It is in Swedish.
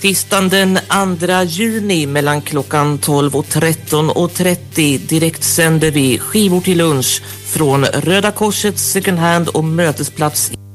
Tisdagen den 2 juni mellan klockan 12 och 13:30 direkt sänder vi skivor till lunch från Röda Korsets second hand och mötesplats